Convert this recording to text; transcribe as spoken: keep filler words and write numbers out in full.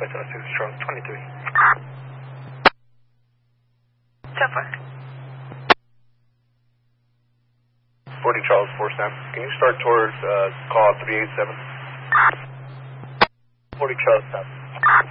West oh six, Charles twenty-three. Chopper. forty Charles four Sam. Can you start towards uh, call three eight seven? forty Charles, Sam.